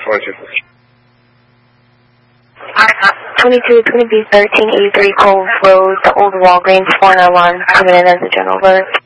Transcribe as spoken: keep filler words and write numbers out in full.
twenty-two. twenty-two, it's going to be thirteen eighty-three Cove Road, the old Walgreens, four nine one, coming in as a general alert.